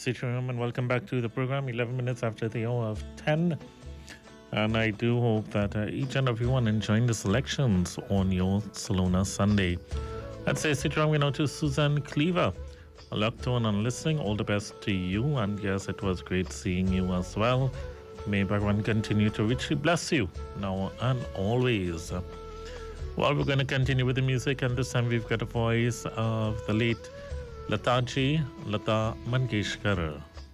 Sitram, and welcome back to the program. 11 minutes after the hour of 10. And I do hope that each and everyone enjoying the selections on your Salona Sunday. I'd say Sitram, to Susan Cleaver. Locked on and listening. All the best to you. And yes, it was great seeing you as well. May Bhagwan continue to richly bless you now and always. Well, we're going to continue with the music, and this time we've got a voice of the late Lata Mangeshkar.